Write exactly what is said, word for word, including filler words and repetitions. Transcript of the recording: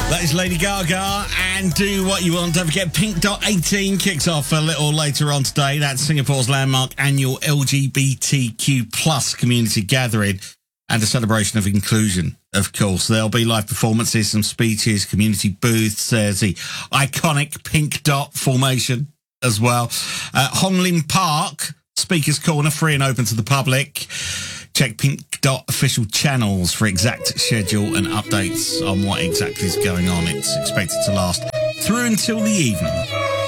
That is Lady Gaga and Do What You Want. Don't forget, Pink Dot eighteen kicks off a little later on today. That's Singapore's landmark annual L G B T Q plus community gathering and a celebration of inclusion, of course. There'll be live performances, some speeches, community booths. There's the iconic Pink Dot formation as well. Uh, Hong Lim Park, Speaker's Corner, free and open to the public. Check Pink Dot official channels for exact schedule and updates on what exactly is going on. It's expected to last through until the evening.